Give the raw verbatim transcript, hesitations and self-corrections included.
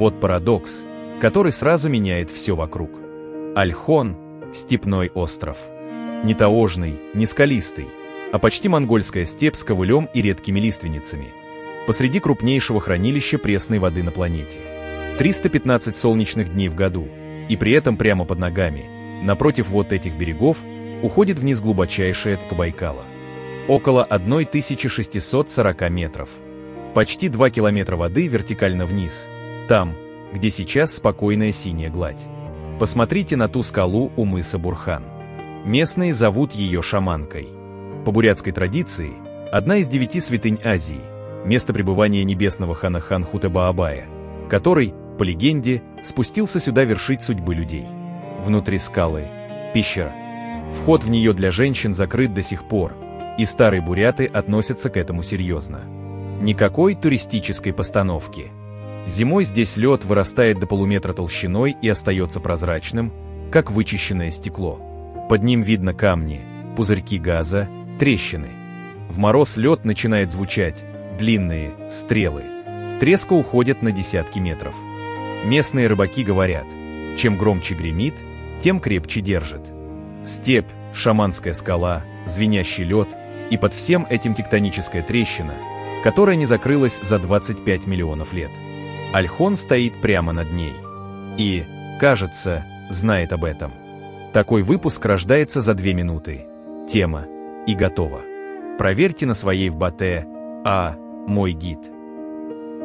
Вот парадокс, который сразу меняет все вокруг. Ольхон – степной остров. Не таежный, не скалистый, а почти монгольская степь с ковылем и редкими лиственницами. Посреди крупнейшего хранилища пресной воды на планете. триста пятнадцать солнечных дней в году, и при этом прямо под ногами, напротив вот этих берегов, уходит вниз глубочайшая река Байкала. Около тысяча шестьсот сорок метров. Почти два километра воды вертикально вниз, там, где сейчас спокойная синяя гладь. Посмотрите на ту скалу у мыса Бурхан. Местные зовут ее шаманкой. По бурятской традиции, одна из девяти святынь Азии, место пребывания небесного хана Хан-Хутеба-Абая, который, по легенде, спустился сюда вершить судьбы людей. Внутри скалы – пещера. Вход в нее для женщин закрыт до сих пор, и старые буряты относятся к этому серьезно. Никакой туристической постановки. Зимой здесь лед вырастает до полуметра толщиной и остается прозрачным, как вычищенное стекло. Под ним видно камни, пузырьки газа, трещины. В мороз лед начинает звучать, длинные стрелы. Треска уходит на десятки метров. Местные рыбаки говорят, чем громче гремит, тем крепче держит. Степь, шаманская скала, звенящий лед и под всем этим тектоническая трещина, которая не закрылась за двадцать пять миллионов лет. Ольхон стоит прямо над ней. И, кажется, знает об этом. Такой выпуск рождается за две минуты. Тема и готово. Проверьте на своей в Батэ, а мой гид.